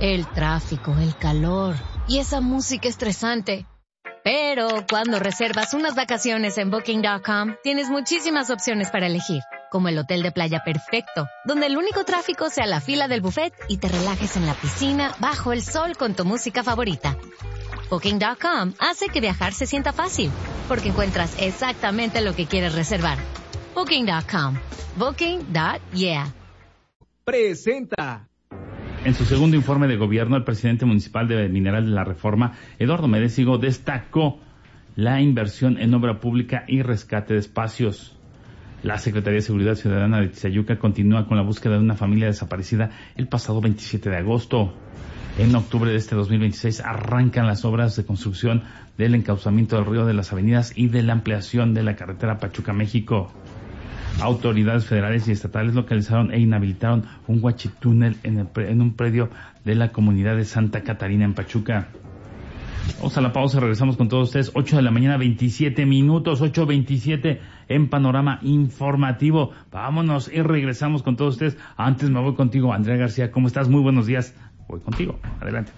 el tráfico, el calor y esa música estresante. Pero cuando reservas unas vacaciones en Booking.com, tienes muchísimas opciones para elegir, como el hotel de playa perfecto, donde el único tráfico sea la fila del buffet y te relajes en la piscina bajo el sol con tu música favorita. Booking.com hace que viajar se sienta fácil, porque encuentras exactamente lo que quieres reservar. Booking.com. Booking.yeah. Presenta. En su segundo informe de gobierno, el presidente municipal de Mineral de la Reforma, Eduardo Medesigo, destacó la inversión en obra pública y rescate de espacios. La Secretaría de Seguridad Ciudadana de Tizayuca continúa con la búsqueda de una familia desaparecida el pasado 27 de agosto. En octubre de este 2026 arrancan las obras de construcción del encauzamiento del río de las avenidas y de la ampliación de la carretera Pachuca-México. Autoridades federales y estatales localizaron e inhabilitaron un huachitúnel en un predio de la comunidad de Santa Catarina en Pachuca. Vamos a la pausa, regresamos con todos ustedes. 8 de la mañana, 27 minutos, 8:27 en Panorama Informativo. Vámonos y regresamos con todos ustedes. Antes me voy contigo, Andrea García. ¿Cómo estás? Muy buenos días. Voy contigo. Adelante.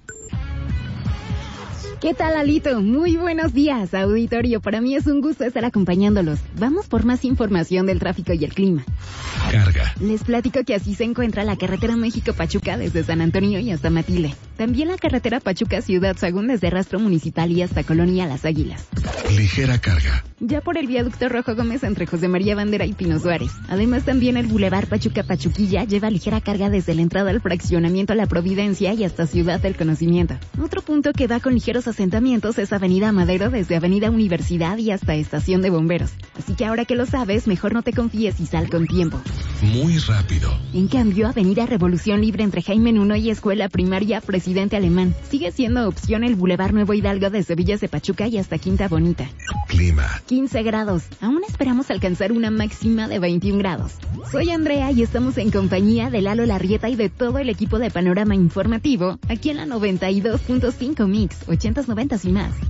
¿Qué tal, Alito? Muy buenos días, auditorio. Para mí es un gusto estar acompañándolos. Vamos por más información del tráfico y el clima. Carga. Les platico que así se encuentra la carretera México-Pachuca desde San Antonio y hasta Matile. También la carretera Pachuca-Ciudad Sagún desde Rastro Municipal y hasta Colonia Las Águilas. Ligera carga. Ya por el viaducto Rojo Gómez entre José María Bandera y Pino Suárez. Además, también el Boulevard Pachuca-Pachuquilla lleva ligera carga desde la entrada al fraccionamiento La Providencia y hasta Ciudad del Conocimiento. Otro punto que va con ligeros asentamientos es Avenida Madero desde Avenida Universidad y hasta Estación de Bomberos. Así que ahora que lo sabes, mejor no te confíes y sal con tiempo. Muy rápido. En cambio, Avenida Revolución Libre entre Jaime Nuno y Escuela Primaria Presidente Alemán. Sigue siendo opción el Boulevard Nuevo Hidalgo desde Villas de Pachuca y hasta Quinta Bonita. Clima. 15 grados. Aún esperamos alcanzar una máxima de 21 grados. Soy Andrea y estamos en compañía de Lalo Larrieta y de todo el equipo de Panorama Informativo, aquí en la 92.5 Mix, 80s, 90s y más.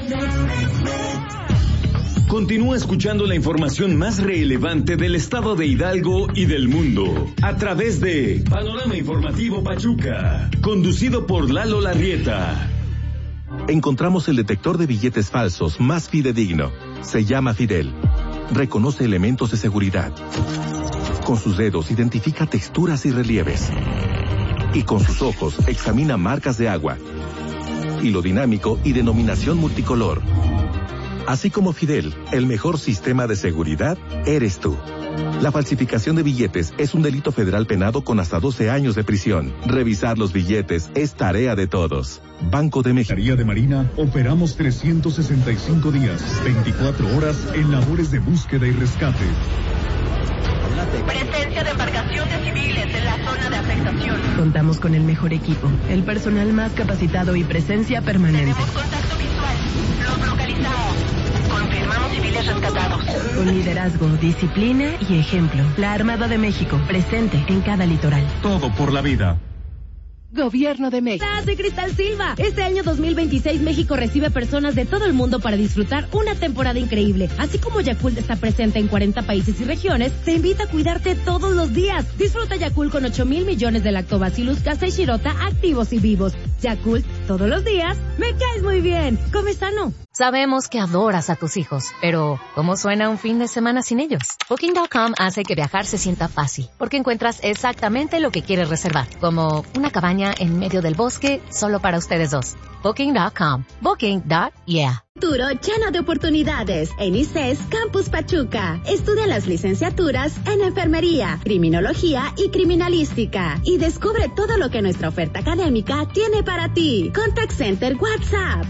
Continúa escuchando la información más relevante del estado de Hidalgo y del mundo a través de Panorama Informativo Pachuca, conducido por Lalo Larrieta. Encontramos el detector de billetes falsos más fidedigno. Se llama Fidel. Reconoce elementos de seguridad. Con sus dedos identifica texturas y relieves. Y con sus ojos examina marcas de agua, hilo dinámico y denominación multicolor. Así como Fidel, el mejor sistema de seguridad eres tú. La falsificación de billetes es un delito federal penado con hasta 12 años de prisión. Revisar los billetes es tarea de todos. Banco de México. Secretaría de Marina, operamos 365 días, 24 horas en labores de búsqueda y rescate. Presencia de embarcaciones civiles en la zona de afectación. Contamos con el mejor equipo, el personal más capacitado y presencia permanente. Tenemos contacto visual. Los localizamos. Confirmamos civiles rescatados. Con liderazgo, disciplina y ejemplo. La Armada de México, presente en cada litoral. Todo por la vida. Gobierno de México. Soy Cristal Silva. Este año 2026 México recibe personas de todo el mundo para disfrutar una temporada increíble. Así como Yakult está presente en 40 países y regiones, te invita a cuidarte todos los días. Disfruta Yakult con 8,000 millones de Lactobacillus casei shirota activos y vivos. Yakult, todos los días, me caes muy bien. Come sano. Sabemos que adoras a tus hijos, pero ¿cómo suena un fin de semana sin ellos? Booking.com hace que viajar se sienta fácil, porque encuentras exactamente lo que quieres reservar, como una cabaña en medio del bosque solo para ustedes dos. Booking.com. Booking.yeah. Futuro lleno de oportunidades en ICES Campus Pachuca. Estudia las licenciaturas en Enfermería, Criminología y Criminalística y descubre todo lo que nuestra oferta académica tiene para ti. Contact Center WhatsApp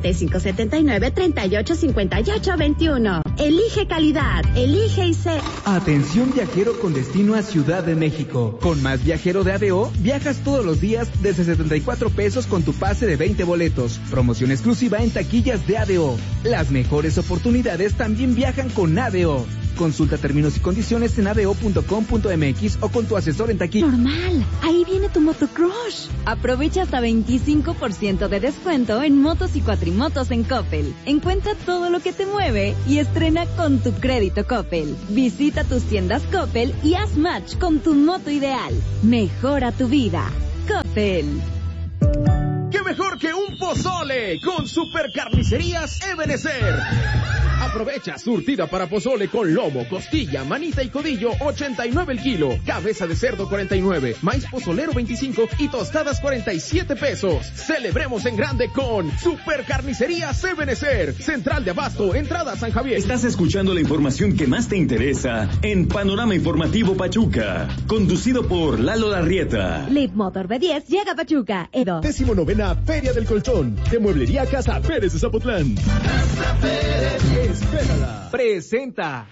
5579-385821. Elige calidad, elige ICES. Atención viajero con destino a Ciudad de México. Con Más Viajero de ADO, viajas todos los días desde 74 pesos con tu pase de 20 boletos. Promoción exclusiva en taquillas de ADO. Las mejores oportunidades también viajan con ADO. Consulta términos y condiciones en ado.com.mx o con tu asesor en taquilla. Normal, ahí viene tu motocrush. Aprovecha hasta 25% de descuento en motos y cuatrimotos en Coppel. Encuentra todo lo que te mueve y estrena con tu crédito Coppel. Visita tus tiendas Coppel y haz match con tu moto ideal. Mejora tu vida. Coppel. ¡Qué mejor que un pozole con Supercarnicerías Ebenezer! Aprovecha surtida para pozole con lomo, costilla, manita y codillo, 89 el kilo. Cabeza de cerdo, 49. Maíz pozolero, 25. Y tostadas, 47 pesos. Celebremos en grande con Supercarnicerías Ebenezer. Central de Abasto, entrada San Javier. Estás escuchando la información que más te interesa en Panorama Informativo Pachuca. Conducido por Lalo Larrieta. Lead Motor B10 llega a Pachuca. Edo. 19ª Feria del Colchón. De Mueblería Casa Pérez de Zapotlán. Casa Pérez. Espérala. Presenta.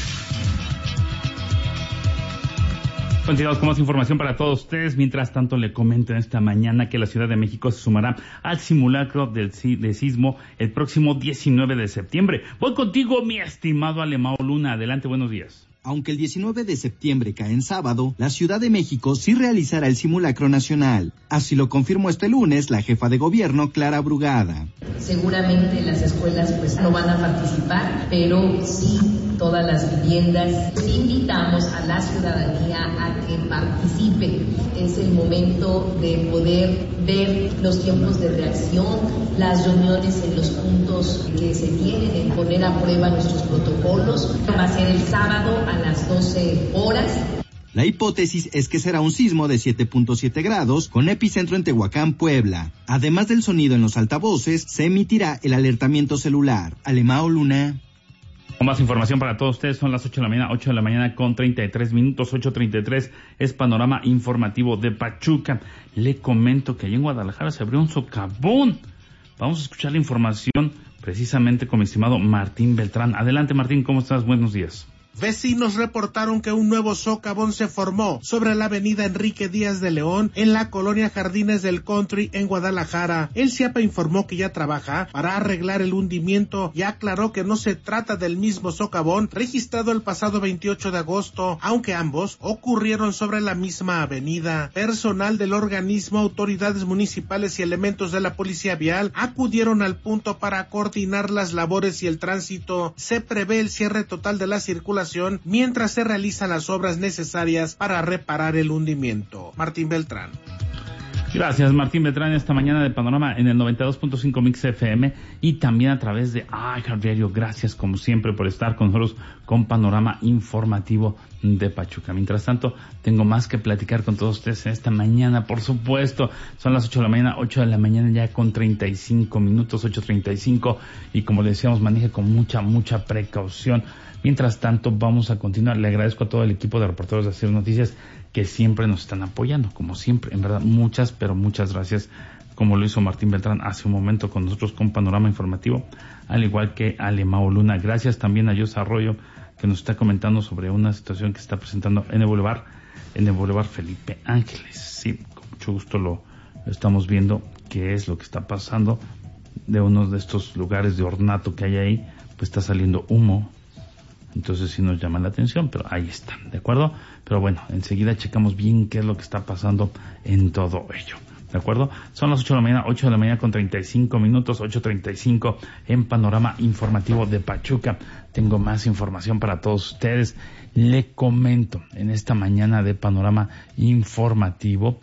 Continuamos con más información para todos ustedes. Mientras tanto, le comento esta mañana que la Ciudad de México se sumará al simulacro de sismo el próximo 19 de septiembre. Voy contigo, mi estimado Alemão Luna. Adelante, buenos días. Aunque el 19 de septiembre cae en sábado, la Ciudad de México sí realizará el simulacro nacional. Así lo confirmó este lunes la jefa de gobierno, Clara Brugada. Seguramente las escuelas no van a participar, pero sí todas las viviendas. Invitamos a la ciudadanía a que participe. Es el momento de poder ver los tiempos de reacción, las reuniones en los puntos que se tienen, en poner a prueba nuestros protocolos. Va a ser el sábado a las 12 horas. La hipótesis es que será un sismo de 7.7 grados con epicentro en Tehuacán, Puebla. Además del sonido en los altavoces, se emitirá el alertamiento celular. Alemão Luna. Con más información para todos ustedes, son las 8 de la mañana con 33 minutos, 8:33, es Panorama Informativo de Pachuca. Le comento que allá en Guadalajara se abrió un socavón. Vamos a escuchar la información precisamente con mi estimado Martín Beltrán. Adelante, Martín, ¿cómo estás? Buenos días. Vecinos reportaron que un nuevo socavón se formó sobre la avenida Enrique Díaz de León en la colonia Jardines del Country en Guadalajara. El CIAPA informó que ya trabaja para arreglar el hundimiento y aclaró que no se trata del mismo socavón registrado el pasado 28 de agosto, aunque ambos ocurrieron sobre la misma avenida. Personal del organismo, autoridades municipales y elementos de la policía vial acudieron al punto para coordinar las labores y el tránsito. Se prevé el cierre total de la circulación mientras se realizan las obras necesarias para reparar el hundimiento. Martín Beltrán. Gracias, Martín Beltrán, esta mañana de Panorama en el 92.5 Mix FM y también a través de iHeartRadio. Gracias, como siempre, por estar con nosotros con Panorama Informativo de Pachuca. Mientras tanto, tengo más que platicar con todos ustedes esta mañana, por supuesto. Son las 8 de la mañana ya con 35 minutos, 8:35, y como le decíamos, maneje con mucha precaución. Mientras tanto, vamos a continuar. Le agradezco a todo el equipo de reporteros de Hacer Noticias que siempre nos están apoyando, como siempre. En verdad, muchas gracias, como lo hizo Martín Beltrán hace un momento con nosotros con Panorama Informativo, al igual que Alemão Luna. Gracias también a Yosa Arroyo, que nos está comentando sobre una situación que se está presentando en el Boulevard Felipe Ángeles. Sí, con mucho gusto lo estamos viendo, qué es lo que está pasando. De uno de estos lugares de ornato que hay ahí, pues está saliendo humo. Entonces sí nos llama la atención, pero ahí está, ¿de acuerdo? Pero bueno, enseguida checamos bien qué es lo que está pasando en todo ello, ¿de acuerdo? Son las 8 de la mañana con 35 minutos, 8:35 en Panorama Informativo de Pachuca. Tengo más información para todos ustedes. Le comento en esta mañana de Panorama Informativo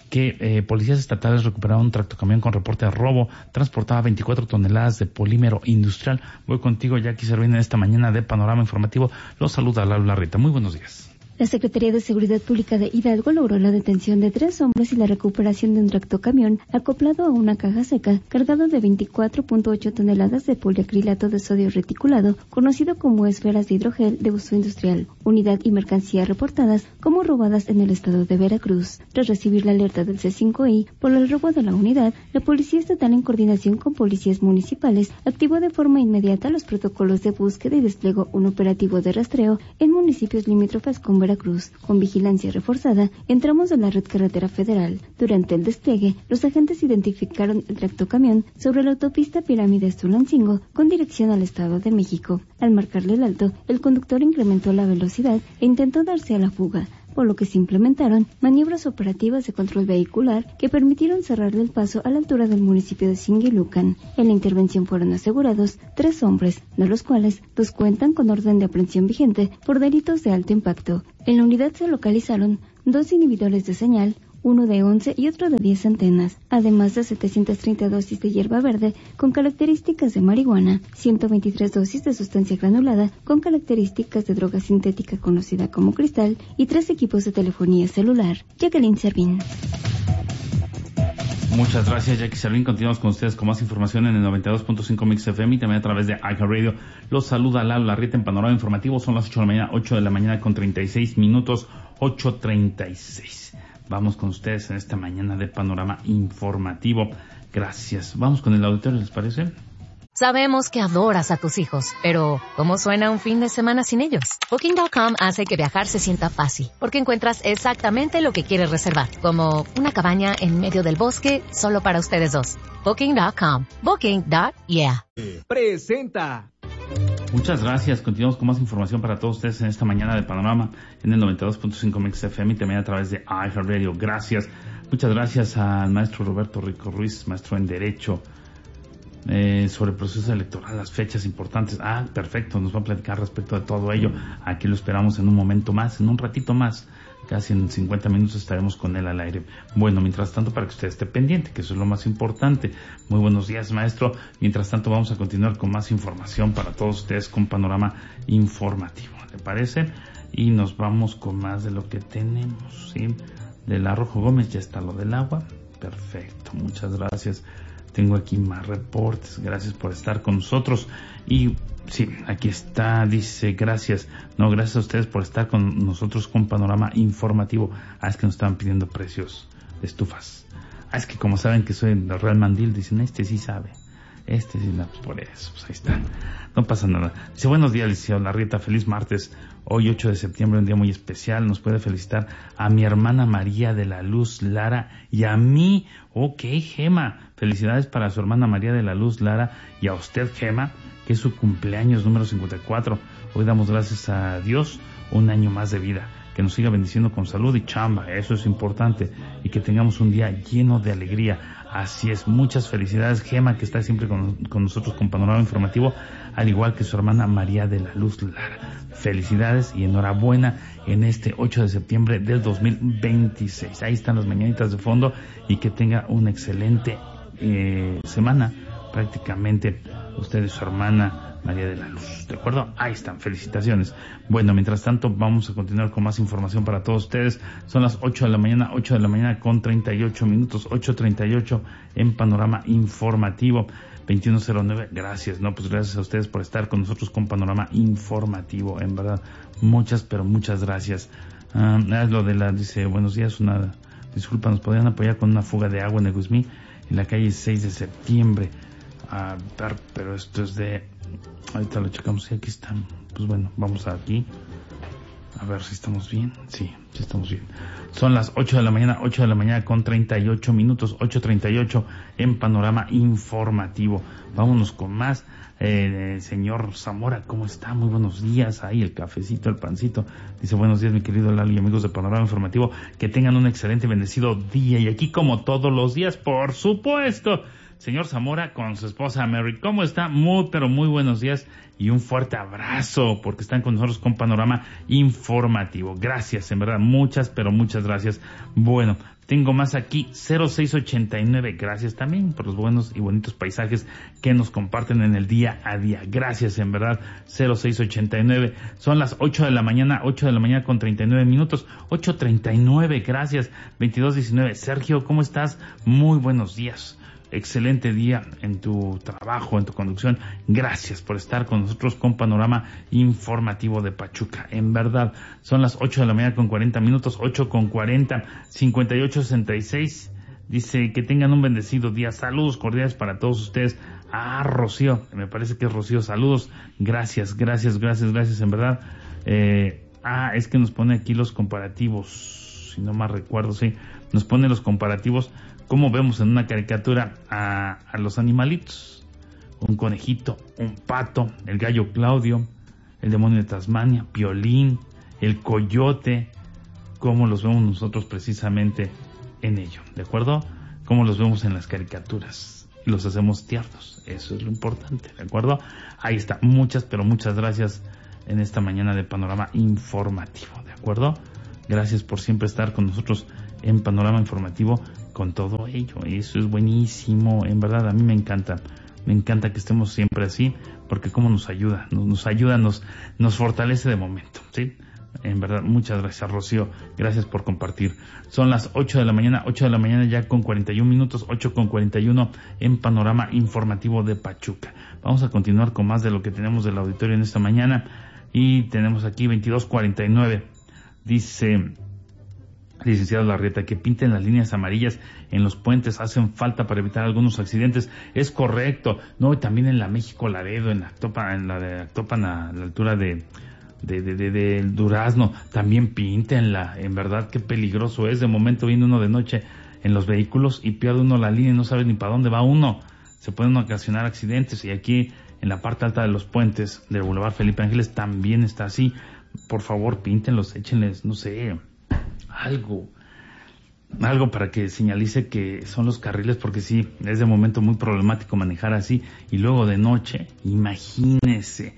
que policías estatales recuperaron un tractocamión con reporte de robo. Transportaba 24 toneladas de polímero industrial. Voy contigo, Jackie Cervina, en esta mañana de Panorama Informativo. Los saluda Lalo Larrieta. Muy buenos días. La Secretaría de Seguridad Pública de Hidalgo logró la detención de 3 hombres y la recuperación de un tractocamión acoplado a una caja seca cargado de 24.8 toneladas de poliacrilato de sodio reticulado, conocido como esferas de hidrogel de uso industrial, unidad y mercancía reportadas como robadas en el estado de Veracruz. Tras recibir la alerta del C5I por el robo de la unidad, la Policía Estatal, en coordinación con policías municipales, activó de forma inmediata los protocolos de búsqueda y desplegó un operativo de rastreo en municipios limítrofes con Veracruz, con vigilancia reforzada en tramos de la red carretera federal. Durante el despliegue, los agentes identificaron el tractocamión sobre la autopista Pirámides-Tulancingo con dirección al Estado de México. Al marcarle el alto, el conductor incrementó la velocidad e intentó darse a la fuga, por lo que se implementaron maniobras operativas de control vehicular que permitieron cerrarle el paso a la altura del municipio de Singilucan. En la intervención fueron asegurados 3 hombres, de los cuales 2 cuentan con orden de aprehensión vigente por delitos de alto impacto. En la unidad se localizaron 2 inhibidores de señal, uno de 11 y otro de 10 antenas, además de 730 dosis de hierba verde con características de marihuana, 123 dosis de sustancia granulada con características de droga sintética conocida como cristal y 3 equipos de telefonía celular. Jacqueline Servín. Muchas gracias, Jackie Servín. Continuamos con ustedes con más información en el 92.5 Mix FM y también a través de iHeartRadio. Los saluda Lalo Larrieta en Panorama Informativo. Son las 8 de la mañana con 36 minutos, 8:36. Vamos con ustedes en esta mañana de Panorama Informativo. Gracias. Vamos con el auditorio, ¿les parece? Sabemos que adoras a tus hijos, pero ¿cómo suena un fin de semana sin ellos? Booking.com hace que viajar se sienta fácil, porque encuentras exactamente lo que quieres reservar, como una cabaña en medio del bosque solo para ustedes dos. Booking.com. Booking.yeah. Presenta. Muchas gracias. Continuamos con más información para todos ustedes en esta mañana de Panorama en el 92.5 Mix FM y también a través de iHeartRadio. Gracias. Muchas gracias al maestro Roberto Rico Ruiz, maestro en Derecho, sobre el proceso electoral, las fechas importantes. Perfecto, nos va a platicar respecto de todo ello. Aquí lo esperamos en un momento más, en un ratito más, casi en 50 minutos estaremos con él al aire. Bueno, mientras tanto, para que usted esté pendiente, que eso es lo más importante. Muy buenos días, maestro. Mientras tanto, vamos a continuar con más información para todos ustedes con Panorama Informativo, ¿le parece? Y nos vamos con más de lo que tenemos, ¿sí? Del Arrojo Gómez, ya está lo del agua. Perfecto, muchas gracias. Tengo aquí más reportes, gracias por estar con nosotros. Y sí, aquí está, dice gracias. No, gracias a ustedes por estar con nosotros con Panorama Informativo. Es que nos estaban pidiendo precios de estufas. Es que como saben que soy de Real Mandil, dicen, este sí sabe. Este sí, no, pues por eso, pues ahí está. No pasa nada. Dice, buenos días, licenciado Larrieta, feliz martes. Hoy 8 de septiembre, un día muy especial. Nos puede felicitar a mi hermana María de la Luz Lara y a mí. Ok, Gema. Felicidades para su hermana María de la Luz Lara y a usted, Gema, que es su cumpleaños número 54. Hoy damos gracias a Dios un año más de vida. Que nos siga bendiciendo con salud y chamba, eso es importante. Y que tengamos un día lleno de alegría. Así es, muchas felicidades, Gema, que está siempre con nosotros con Panorama Informativo, al igual que su hermana María de la Luz Lara. Felicidades y enhorabuena en este 8 de septiembre del 2026. Ahí están las mañanitas de fondo y que tenga una excelente semana, prácticamente usted y su hermana María de la Luz, ¿de acuerdo? Ahí están, felicitaciones. Bueno, mientras tanto vamos a continuar con más información para todos ustedes. Son las 8 de la mañana con 38 minutos, 8:38 en Panorama Informativo. 2109, gracias, no, pues gracias a ustedes por estar con nosotros con Panorama Informativo, en verdad, muchas, pero muchas gracias. Lo de dice, buenos días, disculpa, ¿nos podrían apoyar con una fuga de agua en Eguzmí, en la calle 6 de septiembre? A ver, pero esto es ahorita lo checamos y aquí están, pues bueno, vamos aquí. A ver si estamos bien. Sí estamos bien. Son las 8 de la mañana con 38 minutos, 8:38 en Panorama Informativo. Vámonos con más. Señor Zamora, ¿cómo está? Muy buenos días. Ahí el cafecito, el pancito. Dice, buenos días, mi querido Lalo y amigos de Panorama Informativo. Que tengan un excelente, bendecido día. Y aquí, como todos los días, por supuesto, señor Zamora con su esposa Mary. ¿Cómo está? Muy, pero muy buenos días y un fuerte abrazo porque están con nosotros con Panorama Informativo. Gracias, en verdad, muchas, pero muchas gracias. Bueno, tengo más aquí, 0689. Gracias también por los buenos y bonitos paisajes que nos comparten en el día a día. Gracias, en verdad, 0689. Son las 8 de la mañana con 39 minutos, 8:39. Gracias, 2219. Sergio, ¿cómo estás? Muy buenos días. Excelente día en tu trabajo, en tu conducción. Gracias por estar con nosotros con Panorama Informativo de Pachuca. En verdad, son las 8 de la mañana con 40 minutos, 8:40, 5866. Dice que tengan un bendecido día. Saludos cordiales para todos ustedes. Rocío, me parece que es Rocío. Saludos. Gracias, en verdad. Es que nos pone aquí los comparativos, si no mal recuerdo, sí. Nos pone los comparativos. Como vemos en una caricatura a los animalitos, un conejito, un pato, el gallo Claudio, el demonio de Tasmania, Piolín, el coyote, cómo los vemos nosotros precisamente en ello, ¿de acuerdo? Cómo los vemos en las caricaturas y los hacemos tiernos, eso es lo importante, ¿de acuerdo? Ahí está, muchas, pero muchas gracias en esta mañana de Panorama Informativo, ¿de acuerdo? Gracias por siempre estar con nosotros en Panorama Informativo con todo ello. Eso es buenísimo, en verdad a mí me encanta que estemos siempre así, porque cómo nos ayuda, nos fortalece de momento, ¿sí? En verdad, muchas gracias, Rocío, gracias por compartir. Son las 8 de la mañana ya con 41 minutos, 8 con 41 en Panorama Informativo de Pachuca. Vamos a continuar con más de lo que tenemos del auditorio en esta mañana, y tenemos aquí 22:49, dice licenciado Larrieta, que pinten las líneas amarillas en los puentes, hacen falta para evitar algunos accidentes. Es correcto, no, y también en la México Laredo, en la de Actopan, a la altura de Durazno, también píntenla. En verdad, qué peligroso es. De momento viene uno de noche en los vehículos y pierde uno la línea y no sabe ni para dónde va uno. Se pueden ocasionar accidentes, y aquí en la parte alta de los puentes del Boulevard Felipe Ángeles también está así. Por favor, píntenlos, échenles, no sé, algo para que señalice que son los carriles, porque sí, es de momento muy problemático manejar así, y luego de noche, imagínese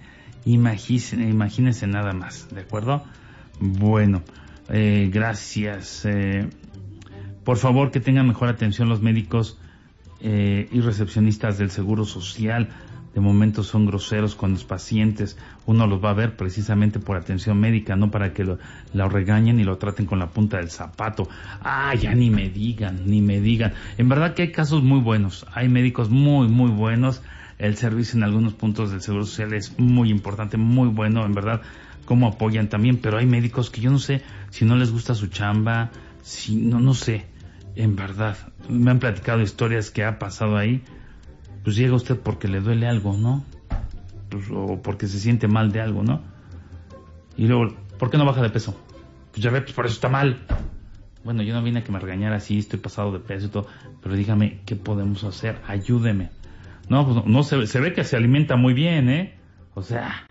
nada más, ¿de acuerdo? Bueno, gracias. Por favor, que tengan mejor atención los médicos y recepcionistas del Seguro Social. De momento son groseros con los pacientes. Uno los va a ver precisamente por atención médica, no para que lo regañen y lo traten con la punta del zapato. Ya ni me digan. En verdad que hay casos muy buenos, hay médicos muy, muy buenos. El servicio en algunos puntos del Seguro Social es muy importante, muy bueno, en verdad, cómo apoyan también, pero hay médicos que yo no sé si no les gusta su chamba, no sé, en verdad. Me han platicado historias que ha pasado ahí. Pues llega usted porque le duele algo, ¿no? Pues, o porque se siente mal de algo, ¿no? Y luego, ¿por qué no baja de peso? Pues ya ve, pues por eso está mal. Bueno, yo no vine a que me regañara así, estoy pasado de peso y todo, pero dígame, ¿qué podemos hacer? Ayúdeme. No, pues no se ve que se alimenta muy bien, ¿eh? O sea,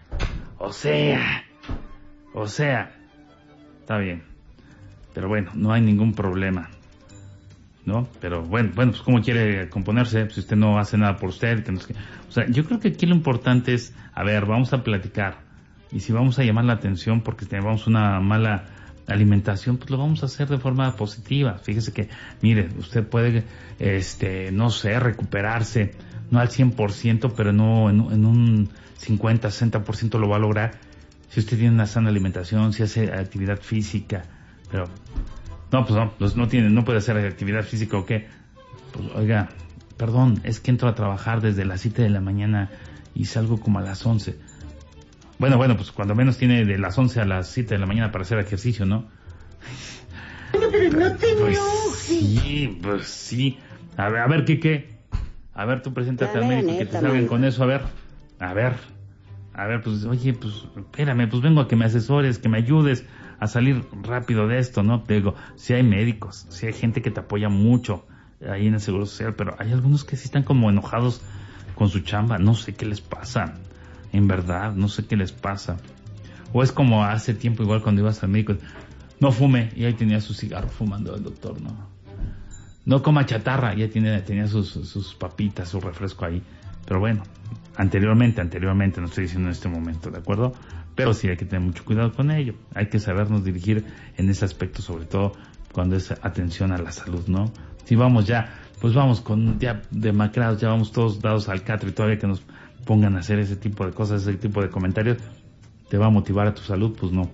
está bien. Pero bueno, no hay ningún problema, ¿no? Pero bueno, pues ¿cómo quiere componerse si usted no hace nada por usted? O sea, yo creo que aquí lo importante es, a ver, vamos a platicar, y si vamos a llamar la atención porque tenemos una mala alimentación, pues lo vamos a hacer de forma positiva. Fíjese que, mire, usted puede, no sé, recuperarse, no al 100%, pero no en un 50, 60% lo va a lograr si usted tiene una sana alimentación, si hace actividad física. Pero no puede hacer actividad física, ¿o qué? Pues oiga, perdón, es que entro a trabajar desde las 7 de la mañana y salgo como a las 11. Bueno, pues cuando menos tiene de las 11 a las 7 de la mañana para hacer ejercicio, ¿no? Bueno, pero no te enojes. Pues sí. A ver, ¿qué? A ver, tú preséntate al médico que te salgan con eso, a ver, pues, oye, pues, espérame, pues vengo a que me asesores, que me ayudes a salir rápido de esto, ¿no? Te digo, sí hay médicos, sí hay gente que te apoya mucho ahí en el Seguro Social, pero hay algunos que sí están como enojados con su chamba, no sé qué les pasa, en verdad, no sé qué les pasa. O es como hace tiempo, igual cuando ibas al médico, no fume, y ahí tenía su cigarro fumando el doctor, no coma chatarra, ya tenía sus papitas, su refresco ahí. Pero bueno, anteriormente, no estoy diciendo en este momento, ¿de acuerdo? Pero sí hay que tener mucho cuidado con ello. Hay que sabernos dirigir en ese aspecto, sobre todo cuando es atención a la salud, ¿no? Si vamos ya, pues vamos con ya demacrados, ya vamos todos dados al catre, y todavía que nos pongan a hacer ese tipo de cosas, ese tipo de comentarios, ¿te va a motivar a tu salud? Pues no.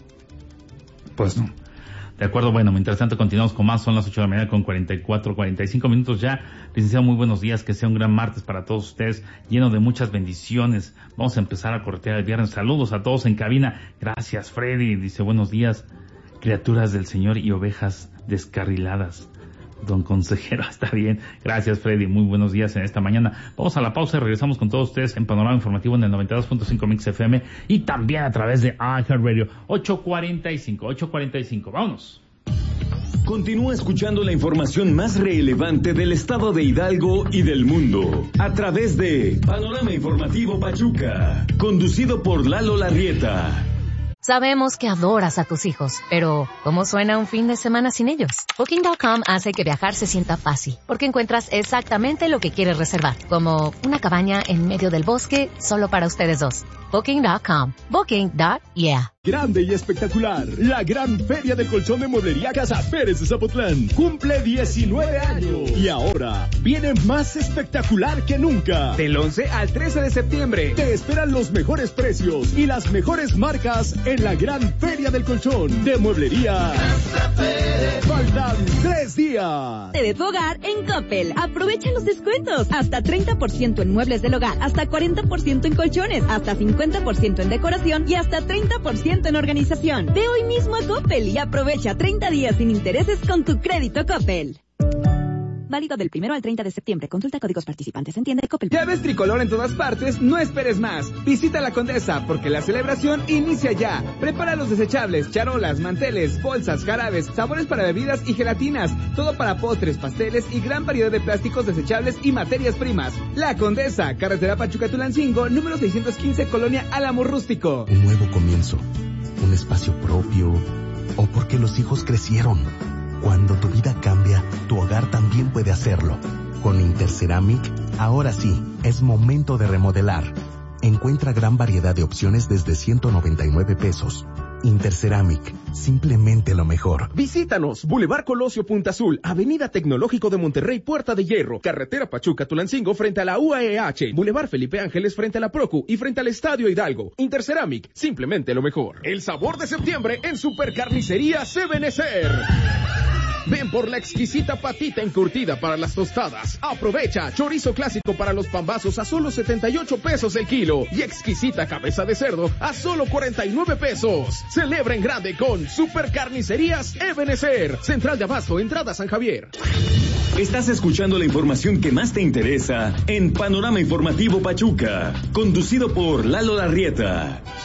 De acuerdo, bueno, mientras tanto continuamos con más, son las 8 de la mañana con 45 minutos ya. Licenciado, muy buenos días, que sea un gran martes para todos ustedes, lleno de muchas bendiciones. Vamos a empezar a corretear el viernes. Saludos a todos en cabina. Gracias, Freddy. Dice, buenos días, criaturas del Señor y ovejas descarriladas. Don consejero, está bien. Gracias, Freddy. Muy buenos días en esta mañana. Vamos a la pausa y regresamos con todos ustedes en Panorama Informativo en el 92.5 Mix FM y también a través de iHeartRadio. 8:45. Vámonos. Continúa escuchando la información más relevante del estado de Hidalgo y del mundo a través de Panorama Informativo Pachuca, conducido por Lalo Larrieta. Sabemos que adoras a tus hijos, pero ¿cómo suena un fin de semana sin ellos? Booking.com hace que viajar se sienta fácil, porque encuentras exactamente lo que quieres reservar, como una cabaña en medio del bosque solo para ustedes dos. Booking.com. Booking.yeah. Grande y espectacular, la gran feria del colchón de Mueblería Casa Pérez de Zapotlán cumple 19 años y ahora viene más espectacular que nunca. Del 11 al 13 de septiembre te esperan los mejores precios y las mejores marcas en la gran feria del colchón de Mueblería Casa Pérez. Faltan 3 días. De tu hogar en Coppel. Aprovecha los descuentos. Hasta 30% en muebles del hogar, hasta 40% en colchones, hasta 50% en decoración y hasta 30% en organización. Ve hoy mismo a Coppel y aprovecha 30 días sin intereses con tu crédito Coppel. Válido del 1 al 30 de septiembre. Consulta códigos participantes en tienda de Coppel. ¿Ya ves tricolor en todas partes? No esperes más. Visita la Condesa porque la celebración inicia ya. Prepara los desechables, charolas, manteles, bolsas, jarabes, sabores para bebidas y gelatinas. Todo para postres, pasteles y gran variedad de plásticos desechables y materias primas. La Condesa, carretera Pachuca-Tulancingo, número 615, Colonia Álamo Rústico. Un nuevo comienzo, un espacio propio, o porque los hijos crecieron. Cuando tu vida cambia, tu hogar también puede hacerlo. Con Interceramic, ahora sí, es momento de remodelar. Encuentra gran variedad de opciones desde 199 pesos. Interceramic, simplemente lo mejor. Visítanos, Boulevard Colosio Punta Azul, Avenida Tecnológico de Monterrey, Puerta de Hierro, Carretera Pachuca-Tulancingo frente a la UAEH, Boulevard Felipe Ángeles frente a la Procu y frente al Estadio Hidalgo. Interceramic, simplemente lo mejor. El sabor de septiembre en Supercarnicería Ebenezer. Ven por la exquisita patita encurtida para las tostadas. Aprovecha chorizo clásico para los pambazos a solo 78 pesos el kilo y exquisita cabeza de cerdo a solo 49 pesos. Celebra en grande con Supercarnicerías Ebenezer. Central de Abasto, entrada San Javier. Estás escuchando la información que más te interesa en Panorama Informativo Pachuca, conducido por Lalo Larrieta.